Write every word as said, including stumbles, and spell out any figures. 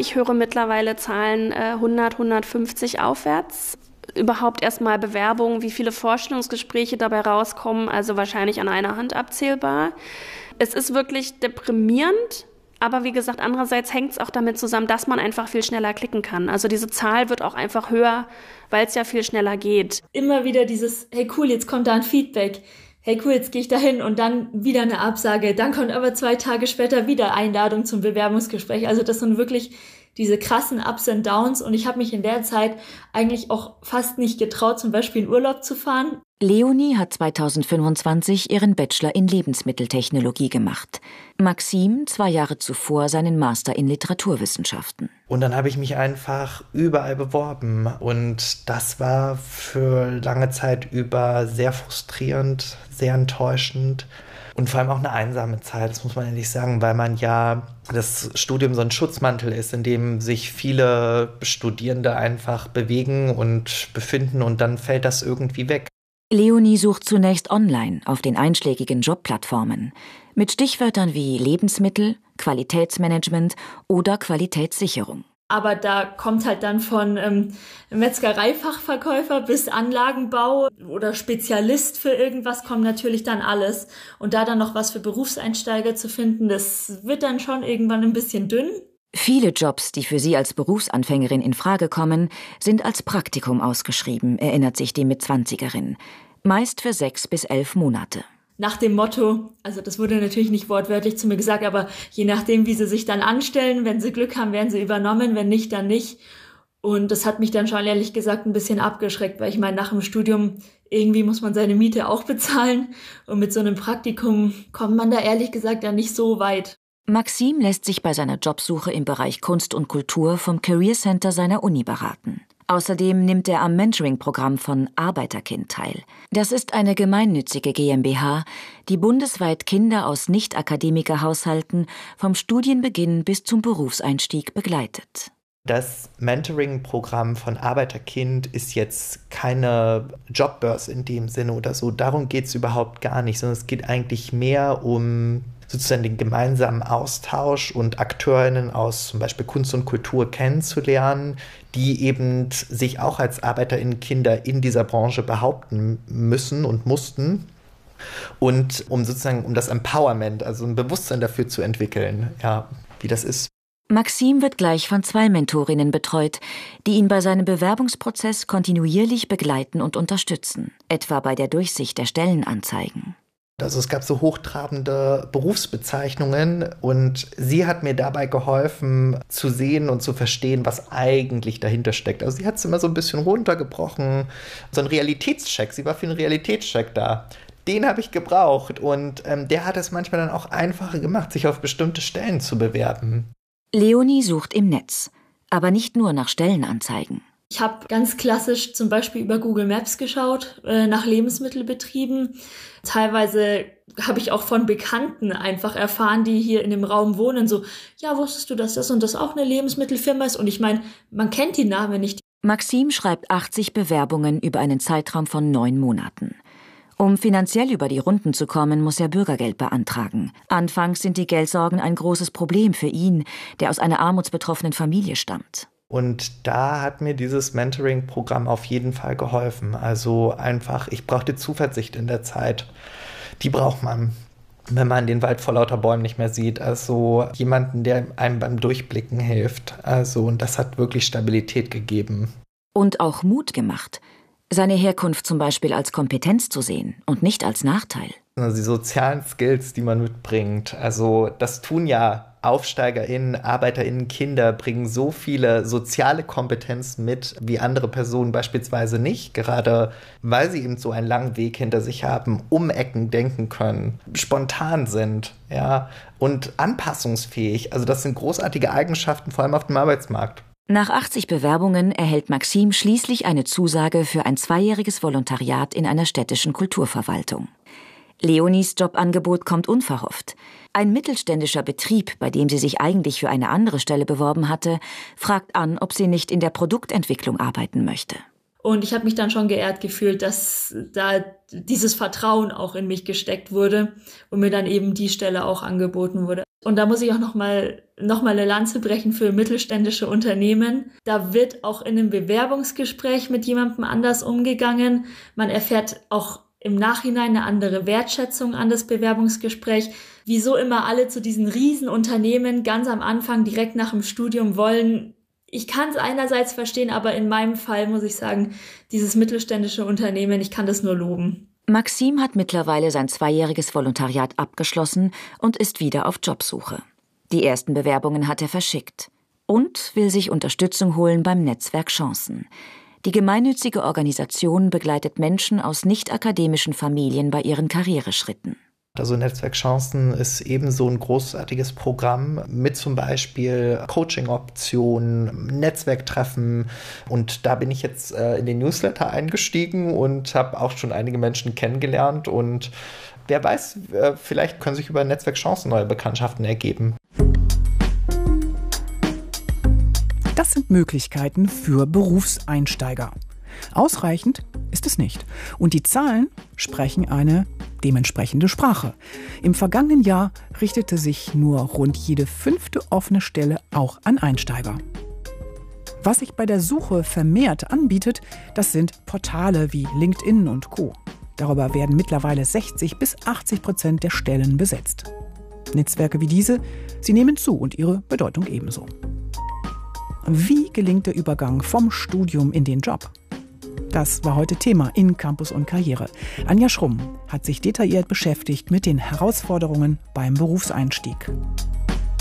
Ich höre mittlerweile Zahlen äh, hundert, hundertfünfzig aufwärts. Überhaupt erstmal Bewerbungen, wie viele Vorstellungsgespräche dabei rauskommen, also wahrscheinlich an einer Hand abzählbar. Es ist wirklich deprimierend, aber wie gesagt, andererseits hängt es auch damit zusammen, dass man einfach viel schneller klicken kann. Also diese Zahl wird auch einfach höher, weil es ja viel schneller geht. Immer wieder dieses, hey cool, jetzt kommt da ein Feedback. Hey cool, jetzt gehe ich da hin und dann wieder eine Absage. Dann kommt aber zwei Tage später wieder Einladung zum Bewerbungsgespräch. Also das sind wirklich diese krassen Ups und Downs. Und ich habe mich in der Zeit eigentlich auch fast nicht getraut, zum Beispiel in Urlaub zu fahren. Leonie hat zweitausendfünfundzwanzig ihren Bachelor in Lebensmitteltechnologie gemacht. Maxim zwei Jahre zuvor seinen Master in Literaturwissenschaften. Und dann habe ich mich einfach überall beworben. Und das war für lange Zeit über sehr frustrierend, sehr enttäuschend. Und vor allem auch eine einsame Zeit, das muss man ehrlich sagen, weil man ja das Studium so ein Schutzmantel ist, in dem sich viele Studierende einfach bewegen und befinden und dann fällt das irgendwie weg. Leonie sucht zunächst online auf den einschlägigen Jobplattformen mit Stichwörtern wie Lebensmittel, Qualitätsmanagement oder Qualitätssicherung. Aber da kommt halt dann von ähm, Metzgereifachverkäufer bis Anlagenbau oder Spezialist für irgendwas kommt natürlich dann alles. Und da dann noch was für Berufseinsteiger zu finden, das wird dann schon irgendwann ein bisschen dünn. Viele Jobs, die für sie als Berufsanfängerin in Frage kommen, sind als Praktikum ausgeschrieben, erinnert sich die Mitzwanzigerin. Meist für sechs bis elf Monate. Nach dem Motto, also das wurde natürlich nicht wortwörtlich zu mir gesagt, aber je nachdem, wie sie sich dann anstellen, wenn sie Glück haben, werden sie übernommen, wenn nicht, dann nicht. Und das hat mich dann schon ehrlich gesagt ein bisschen abgeschreckt, weil ich meine, nach dem Studium irgendwie muss man seine Miete auch bezahlen und mit so einem Praktikum kommt man da ehrlich gesagt ja nicht so weit. Maxim lässt sich bei seiner Jobsuche im Bereich Kunst und Kultur vom Career Center seiner Uni beraten. Außerdem nimmt er am Mentoring-Programm von Arbeiterkind teil. Das ist eine gemeinnützige GmbH, die bundesweit Kinder aus Nicht-Akademiker-Haushalten vom Studienbeginn bis zum Berufseinstieg begleitet. Das Mentoring-Programm von Arbeiterkind ist jetzt keine Jobbörse in dem Sinne oder so. Darum geht es überhaupt gar nicht, sondern es geht eigentlich mehr um sozusagen den gemeinsamen Austausch und AkteurInnen aus zum Beispiel Kunst und Kultur kennenzulernen, die eben sich auch als ArbeiterInnen-Kinder in dieser Branche behaupten müssen und mussten. Und um sozusagen um das Empowerment, also ein Bewusstsein dafür zu entwickeln, ja, wie das ist. Maxim wird gleich von zwei Mentorinnen betreut, die ihn bei seinem Bewerbungsprozess kontinuierlich begleiten und unterstützen, etwa bei der Durchsicht der Stellenanzeigen. Also es gab so hochtrabende Berufsbezeichnungen und sie hat mir dabei geholfen zu sehen und zu verstehen, was eigentlich dahinter steckt. Also sie hat es immer so ein bisschen runtergebrochen, so ein Realitätscheck, sie war für einen Realitätscheck da. Den habe ich gebraucht und ähm, der hat es manchmal dann auch einfacher gemacht, sich auf bestimmte Stellen zu bewerben. Leonie sucht im Netz, aber nicht nur nach Stellenanzeigen. Ich habe ganz klassisch zum Beispiel über Google Maps geschaut, äh, nach Lebensmittelbetrieben. Teilweise habe ich auch von Bekannten einfach erfahren, die hier in dem Raum wohnen, so, ja, wusstest du, dass das und das auch eine Lebensmittelfirma ist? Und ich meine, man kennt die Namen nicht. Maxim schreibt achtzig Bewerbungen über einen Zeitraum von neun Monaten. Um finanziell über die Runden zu kommen, muss er Bürgergeld beantragen. Anfangs sind die Geldsorgen ein großes Problem für ihn, der aus einer armutsbetroffenen Familie stammt. Und da hat mir dieses Mentoring-Programm auf jeden Fall geholfen. Also einfach, ich brauchte Zuversicht in der Zeit. Die braucht man, wenn man den Wald vor lauter Bäumen nicht mehr sieht. Also jemanden, der einem beim Durchblicken hilft. Also, und das hat wirklich Stabilität gegeben. Und auch Mut gemacht, seine Herkunft zum Beispiel als Kompetenz zu sehen und nicht als Nachteil. Also die sozialen Skills, die man mitbringt. Also das tun ja AufsteigerInnen, ArbeiterInnen, Kinder bringen so viele soziale Kompetenzen mit, wie andere Personen beispielsweise nicht, gerade weil sie eben so einen langen Weg hinter sich haben, um Ecken denken können, spontan sind, ja, und anpassungsfähig. Also das sind großartige Eigenschaften, vor allem auf dem Arbeitsmarkt. Nach achtzig Bewerbungen erhält Maxim schließlich eine Zusage für ein zweijähriges Volontariat in einer städtischen Kulturverwaltung. Leonies Jobangebot kommt unverhofft. Ein mittelständischer Betrieb, bei dem sie sich eigentlich für eine andere Stelle beworben hatte, fragt an, ob sie nicht in der Produktentwicklung arbeiten möchte. Und ich habe mich dann schon geehrt gefühlt, dass da dieses Vertrauen auch in mich gesteckt wurde und mir dann eben die Stelle auch angeboten wurde. Und da muss ich auch nochmal noch mal eine Lanze brechen für mittelständische Unternehmen. Da wird auch in einem Bewerbungsgespräch mit jemandem anders umgegangen. Man erfährt auch im Nachhinein eine andere Wertschätzung an das Bewerbungsgespräch. Wieso immer alle zu diesen Riesenunternehmen ganz am Anfang direkt nach dem Studium wollen, ich kann es einerseits verstehen, aber in meinem Fall muss ich sagen, dieses mittelständische Unternehmen, ich kann das nur loben. Maxim hat mittlerweile sein zweijähriges Volontariat abgeschlossen und ist wieder auf Jobsuche. Die ersten Bewerbungen hat er verschickt und will sich Unterstützung holen beim Netzwerk Chancen. Die gemeinnützige Organisation begleitet Menschen aus nicht-akademischen Familien bei ihren Karriereschritten. Also Netzwerk Chancen ist ebenso ein großartiges Programm mit zum Beispiel Coaching-Optionen, Netzwerktreffen. Und da bin ich jetzt äh, in den Newsletter eingestiegen und habe auch schon einige Menschen kennengelernt. Und wer weiß, äh, vielleicht können sich über Netzwerk Chancen neue Bekanntschaften ergeben. Das sind Möglichkeiten für Berufseinsteiger. Ausreichend ist es nicht. Und die Zahlen sprechen eine dementsprechende Sprache. Im vergangenen Jahr richtete sich nur rund jede fünfte offene Stelle auch an Einsteiger. Was sich bei der Suche vermehrt anbietet, das sind Portale wie LinkedIn und Co. Darüber werden mittlerweile sechzig bis achtzig Prozent der Stellen besetzt. Netzwerke wie diese, sie nehmen zu und ihre Bedeutung ebenso. Wie gelingt der Übergang vom Studium in den Job? Das war heute Thema in Campus und Karriere. Anja Schrumm hat sich detailliert beschäftigt mit den Herausforderungen beim Berufseinstieg.